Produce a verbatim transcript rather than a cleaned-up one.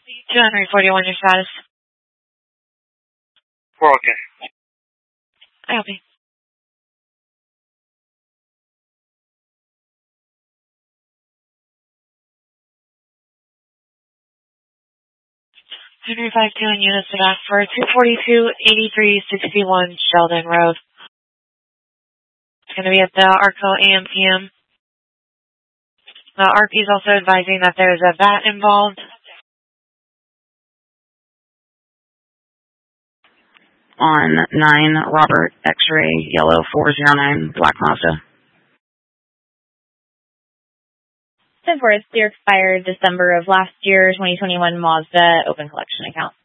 two forty-one, your status. We're okay. I help you. one five two in units to back for two forty-two, eighty-three sixty-one Sheldon Road. It's going to be at the ARCO A M P M. The A R P is also advising that there's a bat involved. On nine Robert X-ray Yellow four zero nine Black Mazda. ten four, it's the expired December of last year, twenty twenty-one Mazda open collection account.